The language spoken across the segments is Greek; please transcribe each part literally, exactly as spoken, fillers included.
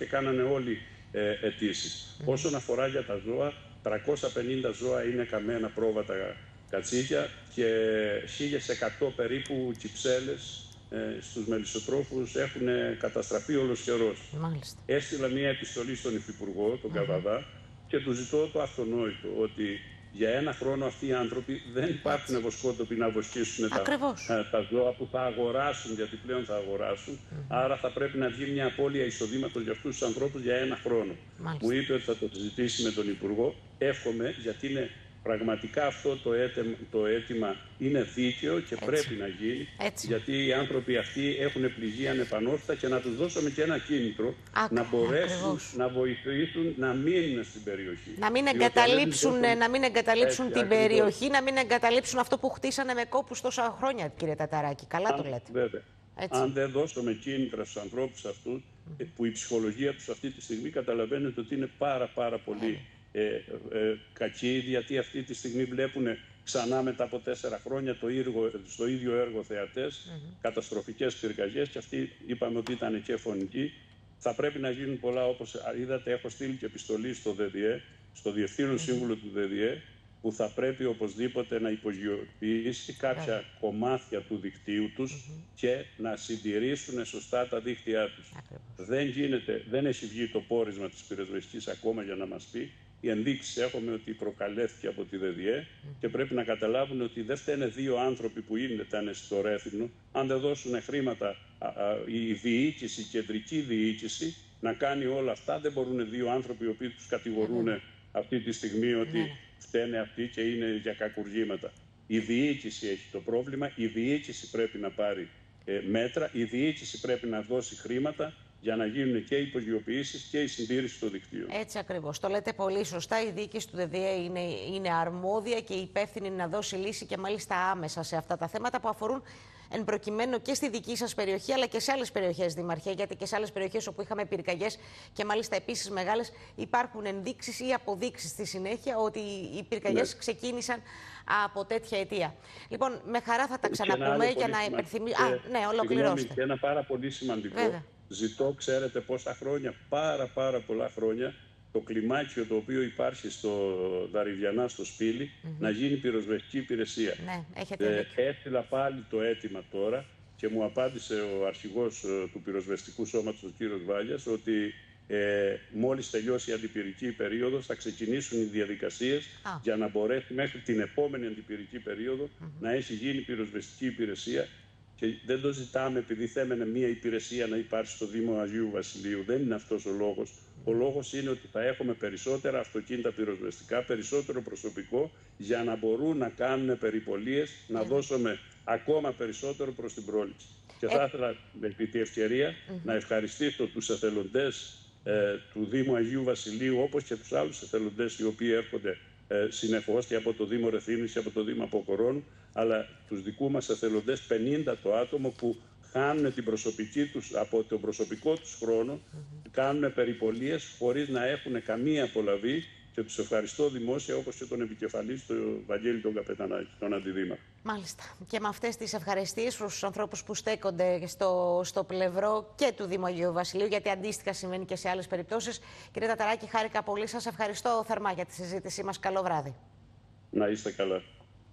και κάνανε όλοι ε, αιτήσεις. Mm. Όσον αφορά για τα ζώα, τριακόσια πενήντα ζώα είναι καμένα πρόβατα κατσίκια και χίλιες εκατό περίπου κυψέλες ε, στους μελισσοτρόφους έχουν καταστραφεί ολοσχερός. Έστειλα μια επιστολή στον Υφυπουργό, τον mm. Καβαδά, και του ζητώ το αυτονόητο, ότι για ένα χρόνο αυτοί οι άνθρωποι δεν υπάρχουν βοσκότοποι να βοσκήσουν τα, τα ζώα που θα αγοράσουν, γιατί πλέον θα αγοράσουν. Mm -hmm. Άρα θα πρέπει να βγει μια απώλεια εισοδήματος για αυτούς τους ανθρώπους για ένα χρόνο. Μάλιστα. Μου είπε ότι θα το συζητήσει με τον Υπουργό. Εύχομαι, γιατί είναι πραγματικά αυτό το αίτημα, το αίτημα είναι δίκαιο και Έτσι. πρέπει να γίνει. Έτσι. Γιατί οι άνθρωποι αυτοί έχουν πληγεί ανεπανόρθωτα και να τους δώσουμε και ένα κίνητρο Άκου, να μπορέσουν ακριβώς. να βοηθήσουν να μείνουν στην περιοχή. Να μην εγκαταλείψουν, δώσουν... να μην εγκαταλείψουν Έτσι, την ακριβώς. περιοχή, να μην εγκαταλείψουν αυτό που χτίσανε με κόπους τόσα χρόνια, κύριε Ταταράκη. Καλά Αν, το λέτε. Βέβαια. Έτσι. Αν δεν δώσουμε κίνητρα στους ανθρώπους αυτούς, mm. που η ψυχολογία τους αυτή τη στιγμή καταλαβαίνετε ότι είναι πάρα πάρα πολύ mm. Ε, ε, κακοί, γιατί αυτή τη στιγμή βλέπουν ξανά μετά από τέσσερα χρόνια το έργο, στο ίδιο έργο θεατές, mm-hmm. καταστροφικές πυρκαγιές, και αυτοί είπαμε ότι ήταν και φωνικοί. Θα πρέπει να γίνουν πολλά, όπως είδατε έχω στείλει και επιστολή στο ΔΔΕ, στο Διευθύνον mm-hmm. Σύμβουλο του ΔΔΕ, που θα πρέπει οπωσδήποτε να υπογειοποιήσει κάποια yeah. κομμάτια του δικτύου τους mm-hmm. και να συντηρήσουν σωστά τα δίκτυά τους. Yeah. Δεν γίνεται, δεν έχει βγει το πόρισμα της πυροσβεστικής ακόμα για να μας πει. Οι ενδείξεις έχουμε ότι προκαλέθηκε από τη ΔΔΕ mm. και πρέπει να καταλάβουν ότι δεν φταίνε δύο άνθρωποι που ήταν στο Ρέθυμνο. Αν δεν δώσουν χρήματα α, α, η διοίκηση, η κεντρική διοίκηση να κάνει όλα αυτά, δεν μπορούν δύο άνθρωποι οι οποίοι τους κατηγορούν mm. αυτή τη στιγμή ότι mm. φταίνε αυτοί και είναι για κακουργήματα. Η διοίκηση έχει το πρόβλημα, η διοίκηση πρέπει να πάρει ε, μέτρα, η διοίκηση πρέπει να δώσει χρήματα για να γίνουν και οι υπογειοποιήσεις και η συντήρηση των δικτύων. Έτσι ακριβώς. Το λέτε πολύ σωστά. Η διοίκηση του ΔΔΕ είναι, είναι αρμόδια και υπεύθυνη να δώσει λύση και μάλιστα άμεσα σε αυτά τα θέματα που αφορούν εν προκειμένου και στη δική σας περιοχή αλλά και σε άλλες περιοχές, Δημαρχέ, γιατί και σε άλλες περιοχές όπου είχαμε πυρκαγιές και μάλιστα επίσης μεγάλες υπάρχουν ενδείξεις ή αποδείξεις στη συνέχεια ότι οι πυρκαγιές ναι. ξεκίνησαν από τέτοια αιτία. Λοιπόν, με χαρά θα τα ξαναπούμε για να υπενθυμίσουμε. Α, ναι, ολοκληρώστε. Και ένα πάρα πολύ σημαντικό. Βέβαια. Ζητώ, ξέρετε πόσα χρόνια, πάρα πάρα πολλά χρόνια, το κλιμάκιο το οποίο υπάρχει στο Δαρυβιανά, στο Σπήλι, mm -hmm. να γίνει πυροσβεστική υπηρεσία. Ναι, έχετε ε, έστειλα πάλι το αίτημα τώρα και μου απάντησε ο αρχηγός ε, του πυροσβεστικού σώματος, ο κύριος Βάλιας, ότι ε, μόλις τελειώσει η αντιπυρική περίοδος θα ξεκινήσουν οι διαδικασίες ah. για να μπορέσει μέχρι την επόμενη αντιπυρική περίοδο mm -hmm. να έχει γίνει πυροσβεστική υπηρεσία. Και δεν το ζητάμε επειδή θέλουμε μια υπηρεσία να υπάρχει στο Δήμο Αγίου Βασιλείου. Δεν είναι αυτός ο λόγος. Ο λόγος είναι ότι θα έχουμε περισσότερα αυτοκίνητα πυροσβεστικά, περισσότερο προσωπικό για να μπορούν να κάνουν περιπολίες, να δώσουμε ακόμα περισσότερο προς την πρόληψη. Και θα ήθελα επί τη ευκαιρία mm -hmm. να ευχαριστήσω τους εθελοντές ε, του Δήμου Αγίου Βασιλείου, όπως και τους άλλους εθελοντές οι οποίοι έρχονται ε, συνεχώς και από το Δήμο Ρεθύμνης και από το Δήμο Αποκορών, αλλά τους δικού μας εθελοντές, πενήντα το άτομο που χάνουν την προσωπική τους, από τον προσωπικό τους χρόνο, mm-hmm. κάνουν περιπολίες χωρίς να έχουν καμία απολαβή, και τους ευχαριστώ δημόσια, όπως και τον επικεφαλής, τον Βαγγέλη τον Καπετανάκη, τον Αντιδήμαρχο. Μάλιστα. Και με αυτές τις ευχαριστίες προς τους ανθρώπους που στέκονται στο, στο πλευρό και του Δήμου Αγίου Βασιλείου, γιατί αντίστοιχα συμβαίνει και σε άλλες περιπτώσεις. Κύριε Ταταράκη, χάρηκα πολύ. Σας ευχαριστώ θερμά για τη συζήτησή μας. Καλό βράδυ. Να είστε καλά.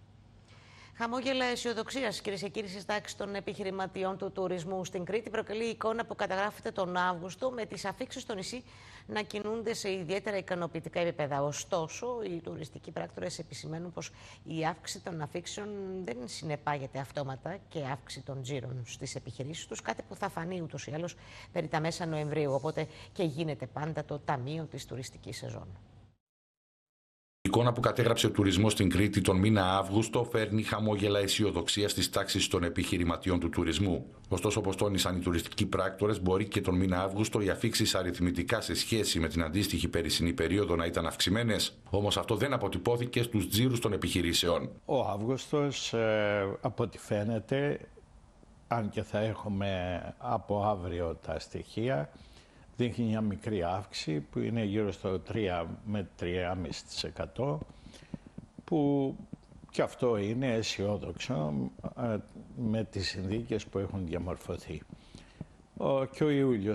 Χαμόγελα αισιοδοξίας, κυρίες και κύριοι, στις τάξεις των επιχειρηματιών του τουρισμού στην Κρήτη προκαλεί η εικόνα που καταγράφεται τον Αύγουστο, με τις αφίξεις στο νησί να κινούνται σε ιδιαίτερα ικανοποιητικά επίπεδα. Ωστόσο, οι τουριστικοί πράκτορες επισημαίνουν πως η αύξηση των αφίξεων δεν συνεπάγεται αυτόματα και αύξηση των τζίρων στις επιχειρήσεις τους, κάτι που θα φανεί ούτως ή άλλως περί τα μέσα Νοεμβρίου. Οπότε και γίνεται πάντα το ταμείο της τουριστικής σεζόν. Η εικόνα που κατέγραψε ο τουρισμός στην Κρήτη τον μήνα Αύγουστο φέρνει χαμόγελα αισιοδοξία στις τάξεις των επιχειρηματιών του τουρισμού. Ωστόσο, όπως τόνισαν οι τουριστικοί πράκτορες, μπορεί και τον μήνα Αύγουστο οι αφίξεις αριθμητικά σε σχέση με την αντίστοιχη περσινή περίοδο να ήταν αυξημένες. Όμως αυτό δεν αποτυπώθηκε στους τζίρους των επιχειρήσεων. Ο Αύγουστος, ε, από ό,τι φαίνεται, αν και θα έχουμε από αύριο τα στοιχεία, δείχνει μια μικρή αύξηση που είναι γύρω στο τρία με τρία κόμμα πέντε τοις εκατό, που και αυτό είναι αισιόδοξο με τις συνθήκες που έχουν διαμορφωθεί. Και ο Ιούλιος